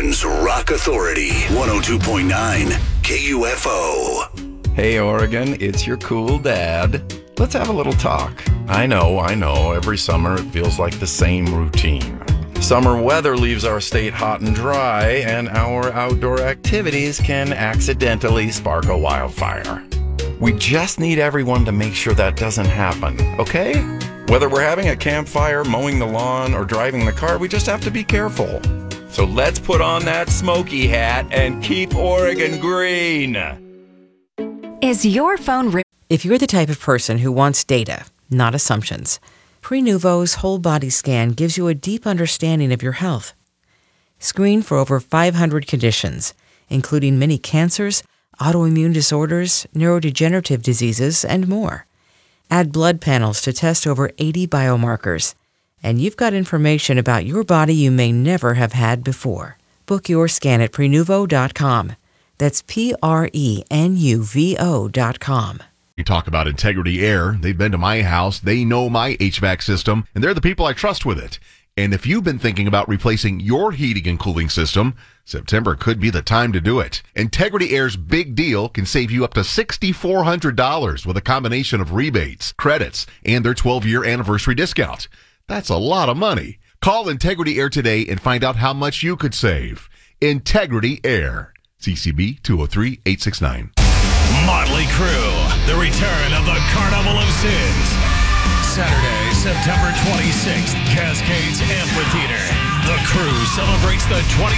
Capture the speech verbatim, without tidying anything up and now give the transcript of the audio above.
Oregon's Rock Authority, one oh two point nine K U F O. Hey, Oregon, it's your cool dad. Let's have a little talk. I know, I know, every summer it feels like the same routine. Summer weather leaves our state hot and dry, and our outdoor activities can accidentally spark a wildfire. We just need everyone to make sure that doesn't happen, okay? Whether we're having a campfire, mowing the lawn, or driving the car, we just have to be careful. So let's put on that smoky hat and keep Oregon green. Is your phone... Re- if you're the type of person who wants data, not assumptions, Prenuvo's whole body scan gives you a deep understanding of your health. Screen for over five hundred conditions, including many cancers, autoimmune disorders, neurodegenerative diseases, and more. Add blood panels to test over eighty biomarkers, and you've got information about your body you may never have had before. Book your scan at Prenuvo dot com. That's P R E N U V O dot com. You talk about Integrity Air. They've been to my house. They know my H V A C system, and they're the people I trust with it. And if you've been thinking about replacing your heating and cooling system, September could be the time to do it. Integrity Air's big deal can save you up to six thousand four hundred dollars with a combination of rebates, credits, and their twelve-year anniversary discount. That's a lot of money. Call Integrity Air today and find out how much you could save. Integrity Air. C C B two oh three, eight six nine. Motley Crue, the return of the Carnival of Sins. Saturday, September twenty-sixth, Cascades Amphitheater. The Crew celebrates the twenty